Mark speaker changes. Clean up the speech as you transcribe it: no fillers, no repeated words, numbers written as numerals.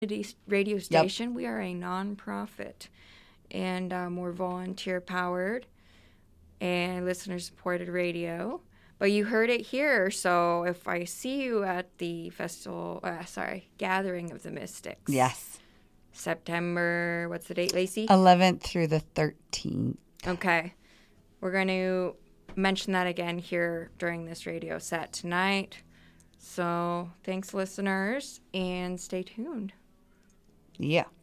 Speaker 1: radio station. Yep. We are a nonprofit, and we're volunteer-powered and listener-supported radio. But you heard it here, so if I see you at the Gathering of the Mystics.
Speaker 2: Yes.
Speaker 1: September, what's the date, Lacey?
Speaker 2: 11th through the 13th.
Speaker 1: Okay. We're going to mention that again here during this radio set tonight. So thanks, listeners, and stay tuned.
Speaker 2: Yeah.